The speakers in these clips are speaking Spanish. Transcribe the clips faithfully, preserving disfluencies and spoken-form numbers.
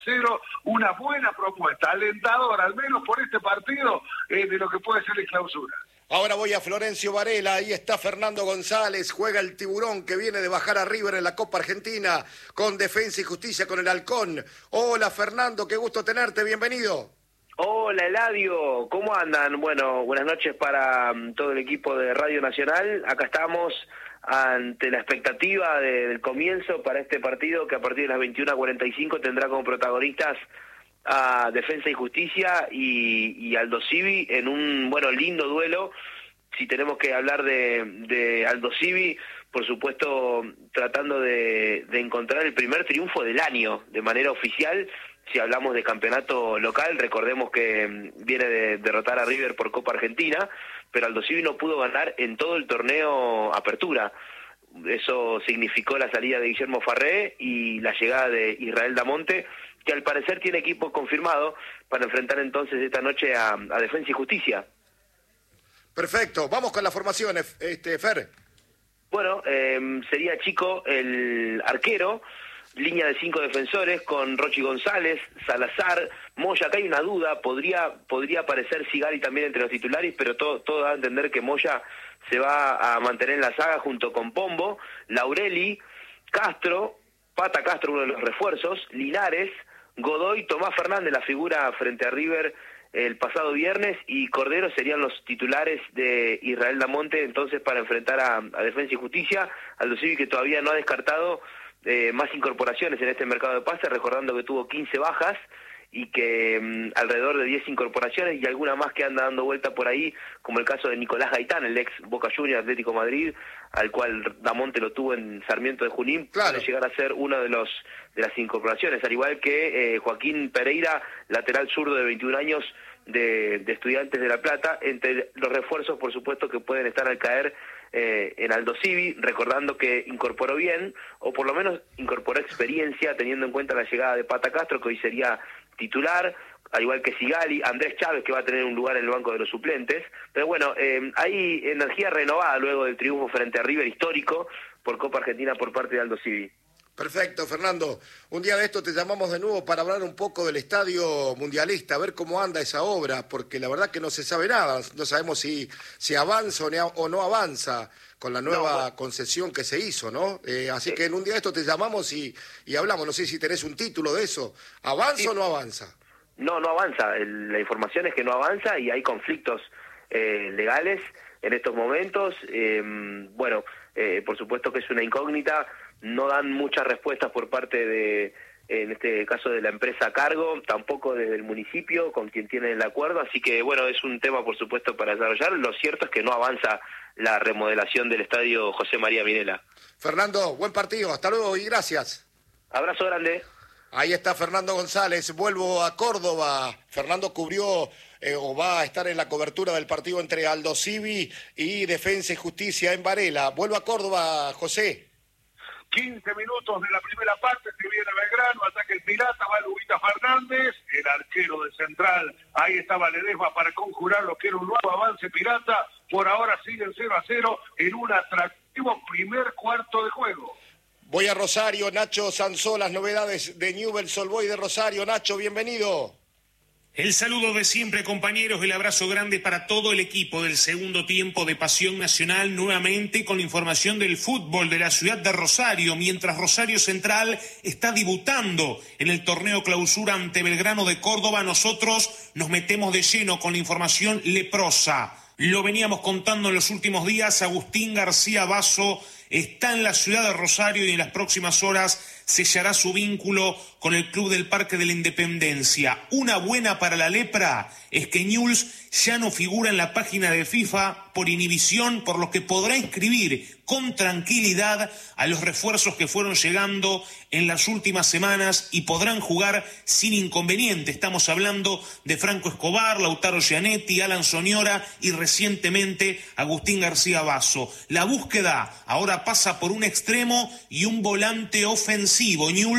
cero, una buena propuesta, alentadora, al menos por este partido, eh, de lo que puede ser la clausura. Ahora voy a Florencio Varela, ahí está Fernando González, juega el Tiburón que viene de bajar a River en la Copa Argentina con Defensa y Justicia con el Halcón. Hola Fernando, qué gusto tenerte, bienvenido. Hola Eladio, ¿cómo andan? Bueno, buenas noches para um, todo el equipo de Radio Nacional. Acá estamos ante la expectativa de, del comienzo para este partido que a partir de las veintiuna cuarenta y cinco tendrá como protagonistas a Defensa y Justicia y, y Aldo Civi en un, bueno, lindo duelo. Si tenemos que hablar de, de Aldo Civi, por supuesto tratando de, de encontrar el primer triunfo del año de manera oficial. Si hablamos de campeonato local, recordemos que viene de derrotar a River por Copa Argentina, pero Aldo Civi no pudo ganar en todo el torneo Apertura. Eso significó la salida de Guillermo Farré y la llegada de Israel Damonte, que al parecer tiene equipo confirmado para enfrentar entonces esta noche a, a Defensa y Justicia. Perfecto, vamos con las formaciones, este, Fer. Bueno, eh, sería Chico el arquero, línea de cinco defensores con Rochi González, Salazar, Moya. Acá hay una duda, podría podría aparecer Sigali también entre los titulares, pero todo, todo da a entender que Moya se va a mantener en la saga junto con Pombo, Laureli, Castro, Pata Castro, uno de los refuerzos, Linares, Godoy, Tomás Fernández, la figura frente a River el pasado viernes, y Cordero serían los titulares de Israel Damonte entonces para enfrentar a, a Defensa y Justicia. Aldo Civi que todavía no ha descartado eh, más incorporaciones en este mercado de pases, recordando que tuvo quince bajas y que um, alrededor de diez incorporaciones y alguna más que anda dando vuelta por ahí, como el caso de Nicolás Gaitán, el ex Boca Juniors Atlético Madrid, al cual Damonte lo tuvo en Sarmiento de Junín, claro, para llegar a ser uno de los de las incorporaciones, al igual que eh, Joaquín Pereira, lateral zurdo de veintiún años de, de Estudiantes de La Plata, entre los refuerzos por supuesto que pueden estar al caer eh, en Aldo Civi, recordando que incorporó bien, o por lo menos incorporó experiencia, teniendo en cuenta la llegada de Pata Castro, que hoy sería titular, al igual que Sigali, Andrés Chávez, que va a tener un lugar en el banco de los suplentes. Pero bueno, eh, hay energía renovada luego del triunfo frente a River histórico por Copa Argentina por parte de Aldo Civi. Perfecto, Fernando. Un día de esto te llamamos de nuevo para hablar un poco del Estadio Mundialista, a ver cómo anda esa obra, porque la verdad que no se sabe nada, no sabemos si, si avanza o no avanza con la nueva no, bueno. concesión que se hizo, ¿no? Eh, así sí. que en un día de esto te llamamos y, y hablamos, no sé si tenés un título de eso, ¿avanza sí. o no avanza? No, no avanza, El, la información es que no avanza y hay conflictos eh, legales en estos momentos. Eh, bueno, eh, por supuesto que es una incógnita, no dan muchas respuestas por parte de, en este caso de la empresa a cargo, tampoco desde el municipio con quien tienen el acuerdo, así que bueno, es un tema por supuesto para desarrollar. Lo cierto es que no avanza la remodelación del estadio José María Minela. Fernando, buen partido, hasta luego y gracias. Abrazo grande. Ahí está Fernando González, vuelvo a Córdoba. Fernando cubrió eh, o va a estar en la cobertura del partido entre Aldo Civi y Defensa y Justicia en Varela. Vuelvo a Córdoba, José. quince minutos de la primera parte, se viene Belgrano, ataca el Pirata, va Lubita Fernández, el arquero de Central, ahí estaba Ledesma para conjurar lo que era un nuevo avance Pirata, por ahora siguen cero a cero en un atractivo primer cuarto de juego. Voy a Rosario, Nacho Sansó, las novedades de Newell's Old Boys de Rosario. Nacho, bienvenido. El saludo de siempre, compañeros, el abrazo grande para todo el equipo del segundo tiempo de Pasión Nacional, nuevamente con la información del fútbol de la ciudad de Rosario, mientras Rosario Central está debutando en el torneo clausura ante Belgrano de Córdoba. Nosotros nos metemos de lleno con la información leprosa. Lo veníamos contando en los últimos días, Agustín García Basso está en la ciudad de Rosario y en las próximas horas sellará su vínculo con el Club del Parque de la Independencia. Una buena para la lepra es que Newell's ya no figura en la página de FIFA por inhibición, por lo que podrá inscribir con tranquilidad a los refuerzos que fueron llegando en las últimas semanas y podrán jugar sin inconveniente. Estamos hablando de Franco Escobar, Lautaro Gianetti, Alan Soñora y recientemente Agustín García Basso. La búsqueda ahora pasa por un extremo y un volante ofensivo. Newell's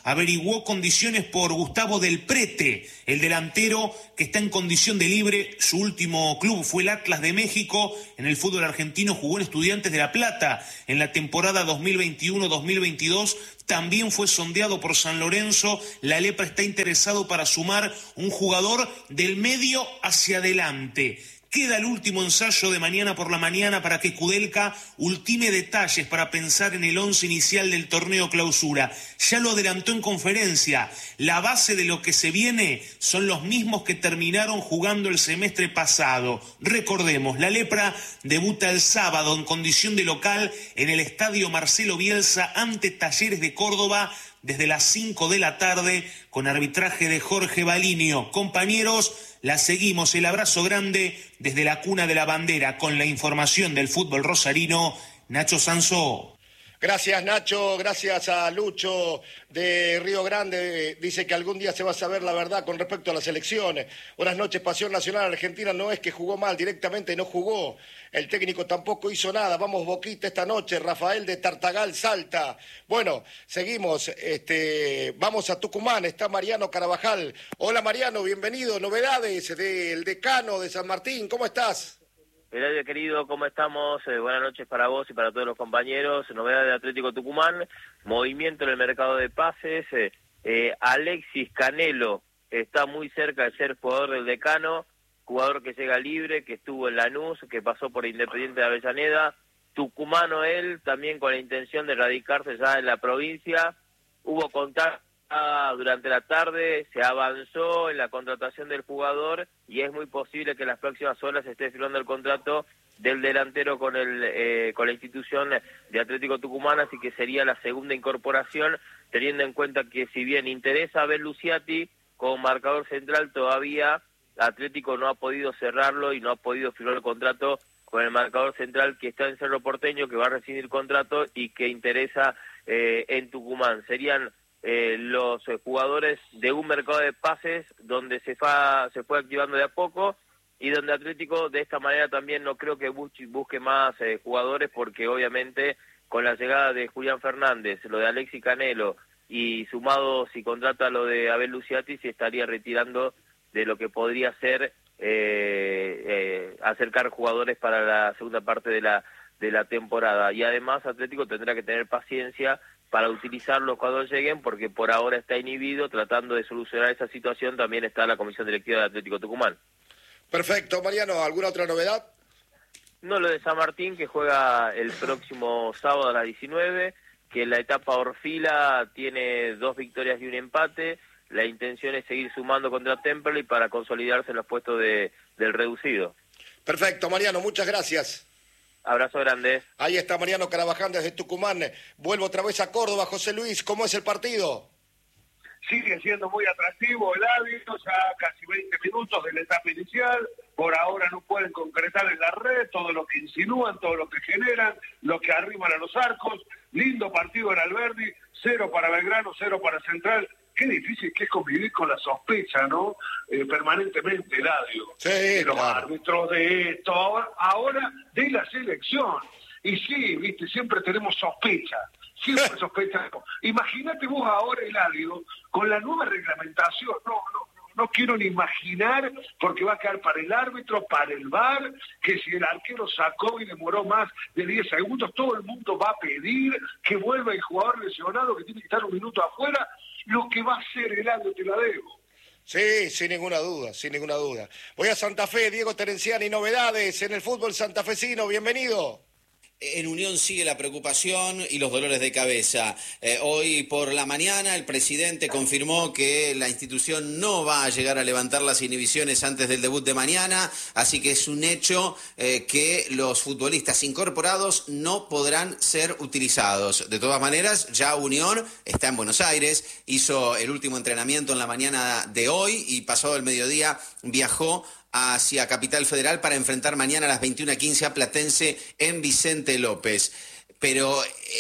averiguó condiciones por Gustavo Del Prete, el delantero que está en condición de libre. Su último club fue el Atlas de México. En el fútbol argentino jugó en Estudiantes de La Plata. En la temporada dos mil veintiuno dos mil veintidós también fue sondeado por San Lorenzo. La Lepra está interesado para sumar un jugador del medio hacia adelante. Queda el último ensayo de mañana por la mañana para que Kudelka ultime detalles para pensar en el once inicial del torneo clausura. Ya lo adelantó en conferencia. La base de lo que se viene son los mismos que terminaron jugando el semestre pasado. Recordemos, la Lepra debuta el sábado en condición de local en el Estadio Marcelo Bielsa ante Talleres de Córdoba desde las cinco de la tarde con arbitraje de Jorge Balinio. Compañeros, la seguimos, el abrazo grande desde la cuna de la bandera con la información del fútbol rosarino, Nacho Sansó. Gracias, Nacho, gracias a Lucho de Río Grande. Dice que algún día se va a saber la verdad con respecto a las elecciones. Buenas noches, Pasión Nacional Argentina no es que jugó mal, directamente no jugó. El técnico tampoco hizo nada. Vamos Boquita esta noche, Rafael de Tartagal, Salta. Bueno, seguimos, este, vamos a Tucumán, está Mariano Carabajal. Hola Mariano, bienvenido. Novedades del decano de San Martín, ¿cómo estás? Eladio, querido, ¿cómo estamos? Eh, buenas noches para vos y para todos los compañeros. Novedad de Atlético Tucumán, movimiento en el mercado de pases. Eh, eh, Alexis Canelo está muy cerca de ser jugador del decano, jugador que llega libre, que estuvo en Lanús, que pasó por Independiente de Avellaneda. Tucumano él, también con la intención de radicarse ya en la provincia. Hubo contacto durante la tarde, se avanzó en la contratación del jugador y es muy posible que en las próximas horas se esté firmando el contrato del delantero con el eh, con la institución de Atlético Tucumán, así que sería la segunda incorporación, teniendo en cuenta que si bien interesa a Ben Luciati como marcador central, todavía Atlético no ha podido cerrarlo y no ha podido firmar el contrato con el marcador central que está en Cerro Porteño, que va a recibir contrato y que interesa eh, en Tucumán. Serían Eh, los eh, jugadores de un mercado de pases donde se, fa, se fue activando de a poco y donde Atlético de esta manera también no creo que busque, busque más eh, jugadores, porque obviamente con la llegada de Julián Fernández, lo de Alexis Canelo y sumado si contrata lo de Abel Luciati, se estaría retirando de lo que podría ser eh, eh, acercar jugadores para la segunda parte de la, de la temporada. Y además Atlético tendrá que tener paciencia para utilizarlos cuando lleguen, porque por ahora está inhibido. Tratando de solucionar esa situación también está la Comisión Directiva de Atlético Tucumán. Perfecto, Mariano, ¿alguna otra novedad? No, lo de San Martín, que juega el próximo sábado a las diecinueve, que en la etapa Orfila tiene dos victorias y un empate. La intención es seguir sumando contra Temperley para consolidarse en los puestos de, del reducido. Perfecto, Mariano, muchas gracias. Abrazo grande. Ahí está Mariano Carabajal desde Tucumán. Vuelvo otra vez a Córdoba. José Luis, ¿cómo es el partido? Sigue siendo muy atractivo el hábito, ya casi veinte minutos de la etapa inicial. Por ahora no pueden concretar en la red todo lo que insinúan, todo lo que generan, lo que arriman a los arcos. Lindo partido en Alberdi, cero para Belgrano, cero para Central. Qué difícil que es convivir con la sospecha, ¿no? Eh, permanentemente, Eladio. Sí, de los claro. árbitros, de esto, ahora, ahora de la selección. Y sí, viste, siempre tenemos sospecha. Siempre sospecha. Imagínate vos ahora, Eladio, con la nueva reglamentación. No, no, no, no quiero ni imaginar, porque va a quedar para el árbitro, para el V A R, que si el arquero sacó y demoró más de diez segundos, todo el mundo va a pedir que vuelva el jugador lesionado, que tiene que estar un minuto afuera. Lo que va a hacer el año te la debo. Sí, sin ninguna duda, sin ninguna duda. Voy a Santa Fe, Diego Terenciani, novedades en el fútbol santafesino, bienvenido. En Unión sigue la preocupación y los dolores de cabeza. Eh, hoy por la mañana el presidente confirmó que la institución no va a llegar a levantar las inhibiciones antes del debut de mañana, así que es un hecho eh, que los futbolistas incorporados no podrán ser utilizados. De todas maneras, ya Unión está en Buenos Aires, hizo el último entrenamiento en la mañana de hoy y pasado el mediodía viajó hacia Capital Federal para enfrentar mañana a las veintiuna quince a Platense en Vicente López. Pero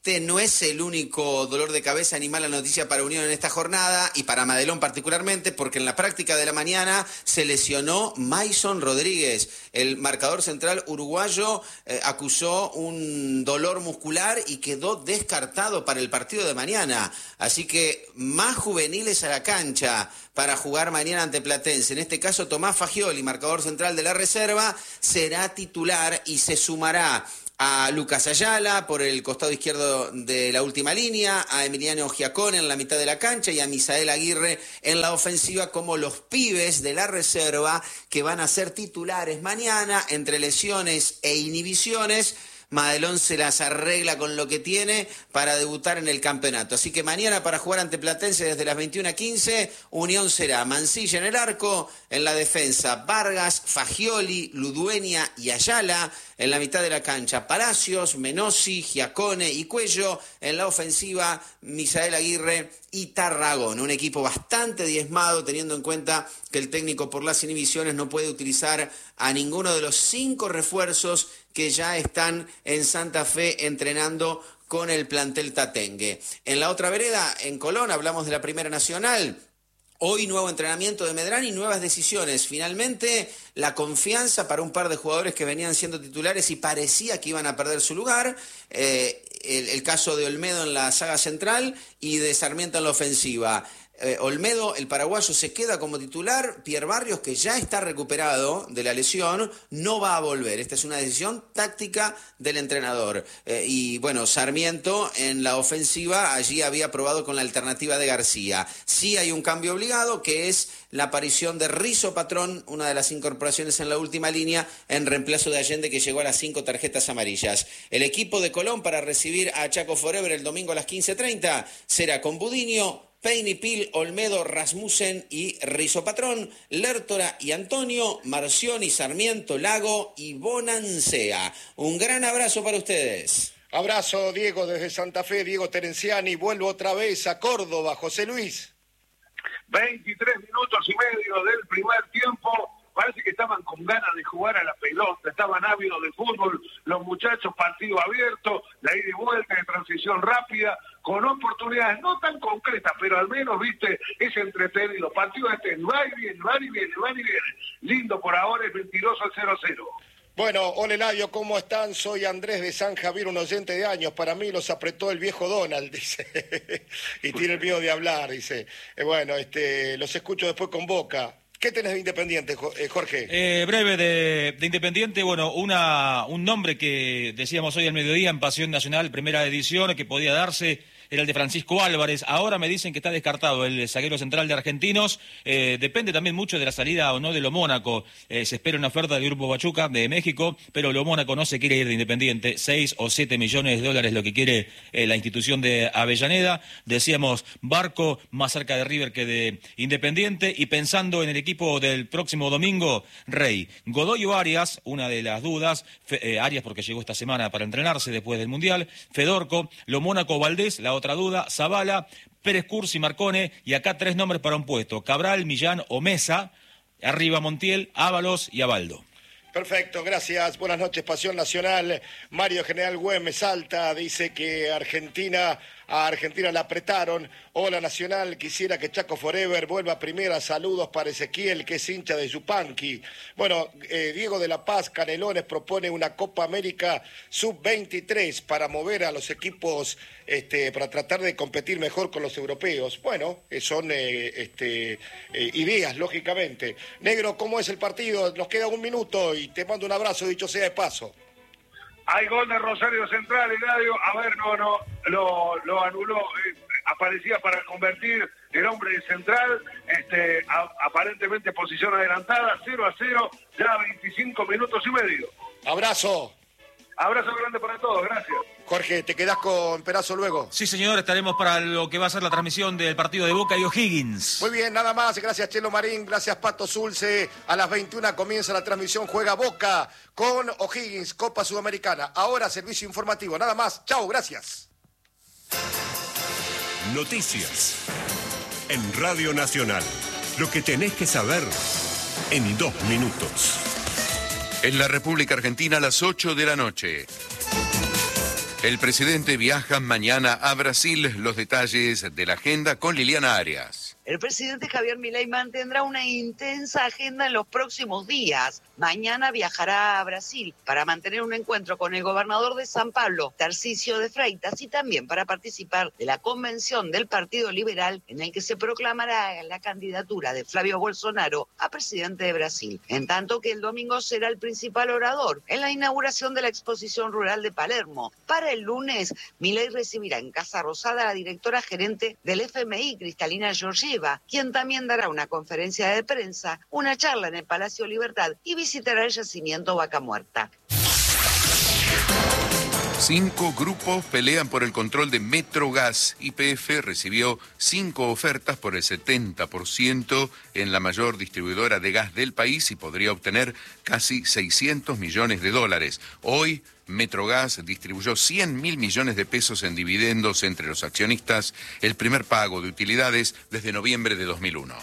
Este no es el único dolor de cabeza ni mala noticia para Unión en esta jornada y para Madelón particularmente, porque en la práctica de la mañana se lesionó Mason Rodríguez. El marcador central uruguayo eh, acusó un dolor muscular y quedó descartado para el partido de mañana. Así que más juveniles a la cancha para jugar mañana ante Platense. En este caso, Tomás Fagioli, marcador central de la reserva, será titular y se sumará a Lucas Ayala por el costado izquierdo de la última línea, a Emiliano Giacone en la mitad de la cancha y a Misael Aguirre en la ofensiva como los pibes de la reserva que van a ser titulares mañana. Entre lesiones e inhibiciones, Madelón se las arregla con lo que tiene para debutar en el campeonato. Así que mañana para jugar ante Platense desde las veintiuna a quince, Unión será Mansilla en el arco, en la defensa Vargas, Fagioli, Ludueña y Ayala, en la mitad de la cancha Palacios, Menossi, Giacone y Cuello, en la ofensiva Misael Aguirre y Tarragón. Un equipo bastante diezmado teniendo en cuenta que el técnico por las inhibiciones no puede utilizar a ninguno de los cinco refuerzos que ya están en Santa Fe entrenando con el plantel tatengue. En la otra vereda, en Colón, hablamos de la Primera Nacional. Hoy nuevo entrenamiento de Medrán y nuevas decisiones. Finalmente, la confianza para un par de jugadores que venían siendo titulares y parecía que iban a perder su lugar. Eh, el, el caso de Olmedo en la saga central y de Sarmiento en la ofensiva. Eh, Olmedo, el paraguayo, se queda como titular. Pierre Barrios, que ya está recuperado de la lesión, no va a volver. Esta es una decisión táctica del entrenador. Eh, y bueno, Sarmiento en la ofensiva allí había probado con la alternativa de García. Sí hay un cambio obligado, que es la aparición de Rizo Patrón, una de las incorporaciones en la última línea, en reemplazo de Allende, que llegó a las cinco tarjetas amarillas. El equipo de Colón para recibir a Chaco Forever el domingo a las quince treinta será con Budiño, Peinipil, Olmedo, Rasmussen y Rizo Patrón, Lertora y Antonio, Marcioni, Sarmiento, Lago y Bonancea. Un gran abrazo para ustedes. Abrazo, Diego, desde Santa Fe, Diego Terenciani. Vuelvo otra vez a Córdoba, José Luis. veintitrés minutos y medio del primer tiempo. Parece que estaban con ganas de jugar a la pelota, estaban ávidos de fútbol, los muchachos, partido abierto, la ida y vuelta de transición rápida, con oportunidades no tan concretas, pero al menos, viste, es entretenido. Partido este, va y viene, va y viene, va y viene. Lindo por ahora, es mentiroso el cero a cero. Bueno, hola Eladio, ¿cómo están? Soy Andrés de San Javier, un oyente de años. Para mí los apretó el viejo Donald, dice. Y tiene el miedo de hablar, dice. Eh, bueno, este, los escucho después con Boca. ¿Qué tenés de Independiente, Jorge? Eh, breve de, de Independiente, bueno, una, un nombre que decíamos hoy al mediodía en Pasión Nacional, primera edición, que podía darse, era el de Francisco Álvarez. Ahora me dicen que está descartado el zaguero central de Argentinos. Eh, depende también mucho de la salida o no de Lo Mónaco. Eh, se espera una oferta del Grupo Pachuca de México, pero Lo Mónaco no se quiere ir de Independiente. Seis o siete millones de dólares lo que quiere eh, la institución de Avellaneda. Decíamos, Barco más cerca de River que de Independiente. Y pensando en el equipo del próximo domingo, Rey, Godoy o Arias, una de las dudas. Fe, eh, Arias porque llegó esta semana para entrenarse después del Mundial. Fedorco, Lo Mónaco, Valdés, la otra duda, Zavala, Pérez Cursi, Marcone, y acá tres nombres para un puesto, Cabral, Millán o Mesa, arriba Montiel, Ábalos y Abaldo. Perfecto, gracias. Buenas noches, Pasión Nacional. Mario General Güemes Salta dice que Argentina, a Argentina la apretaron. Hola Nacional, quisiera que Chaco Forever vuelva a primera. Saludos para Ezequiel, que es hincha de Yupanqui. Bueno, eh, Diego de la Paz Canelones propone una Copa América sub veintitrés para mover a los equipos, este, para tratar de competir mejor con los europeos. Bueno, eh, son eh, este, eh, ideas, lógicamente. Negro, ¿cómo es el partido? Nos queda un minuto y te mando un abrazo, dicho sea de paso. Hay gol de Rosario Central, Eladio. A ver, no, no, lo, lo anuló. Eh, aparecía para convertir el hombre de Central. Este, a, aparentemente posición adelantada, cero a cero, ya veinticinco minutos y medio. Abrazo. Abrazo grande para todos, gracias. Jorge, ¿te quedás con Perazo luego? Sí, señor, estaremos para lo que va a ser la transmisión del partido de Boca y O'Higgins. Muy bien, nada más. Gracias, Chelo Marín. Gracias, Pato Zulce. A las veintiuna comienza la transmisión. Juega Boca con O'Higgins, Copa Sudamericana. Ahora, servicio informativo. Nada más. Chau, gracias. Noticias en Radio Nacional. Lo que tenés que saber en dos minutos. En la República Argentina a las ocho de la noche. El presidente viaja mañana a Brasil. Los detalles de la agenda con Liliana Arias. El presidente Javier Milei mantendrá una intensa agenda en los próximos días. Mañana viajará a Brasil para mantener un encuentro con el gobernador de San Pablo, Tarcísio de Freitas, y también para participar de la convención del Partido Liberal en el que se proclamará la candidatura de Flavio Bolsonaro a presidente de Brasil. En tanto que el domingo será el principal orador en la inauguración de la exposición rural de Palermo. Para el lunes, Milei recibirá en Casa Rosada a la directora gerente del F M I, Cristalina Georgieva, quien también dará una conferencia de prensa, una charla en el Palacio Libertad y visitará el yacimiento Vaca Muerta. Cinco grupos pelean por el control de Metrogas. Y P F recibió cinco ofertas por el setenta por ciento en la mayor distribuidora de gas del país y podría obtener casi seiscientos millones de dólares. Hoy, Metrogas distribuyó cien mil millones de pesos en dividendos entre los accionistas, el primer pago de utilidades desde noviembre de dos mil uno.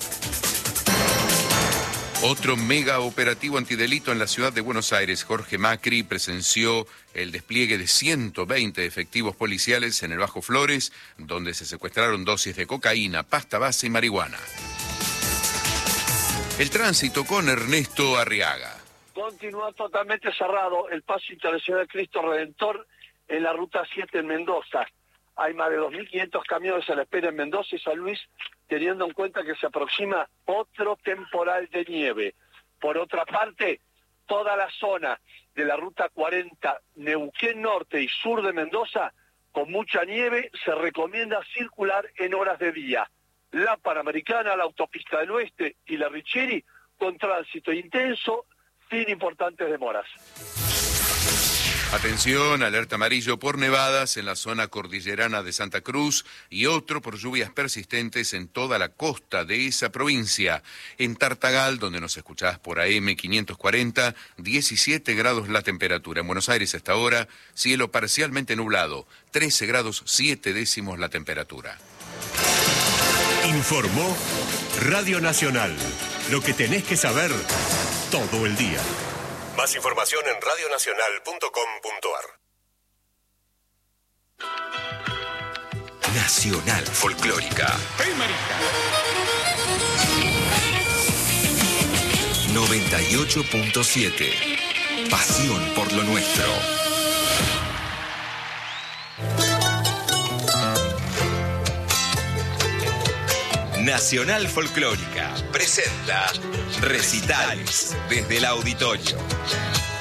Otro mega operativo antidelito en la ciudad de Buenos Aires. Jorge Macri presenció el despliegue de ciento veinte efectivos policiales en el Bajo Flores, donde se secuestraron dosis de cocaína, pasta base y marihuana. El tránsito con Ernesto Arriaga. Continúa totalmente cerrado el paso internacional Cristo Redentor en la ruta siete en Mendoza. Hay más de dos mil quinientos camiones a la espera en Mendoza y San Luis, teniendo en cuenta que se aproxima otro temporal de nieve. Por otra parte, toda la zona de la ruta cuarenta, Neuquén Norte y sur de Mendoza, con mucha nieve, se recomienda circular en horas de día. La Panamericana, la autopista del Oeste y la Richieri, con tránsito intenso, sin importantes demoras. Atención, alerta amarillo por nevadas en la zona cordillerana de Santa Cruz y otro por lluvias persistentes en toda la costa de esa provincia. En Tartagal, donde nos escuchás por A M quinientos cuarenta, diecisiete grados la temperatura. En Buenos Aires hasta ahora, cielo parcialmente nublado, trece grados siete décimos la temperatura. Informó Radio Nacional. Lo que tenés que saber todo el día. Más información en radio nacional punto com punto a r. Nacional Folclórica. ¡Hey, marica! noventa y ocho punto siete. Pasión por lo nuestro. Nacional Folclórica presenta recitales desde el auditorio.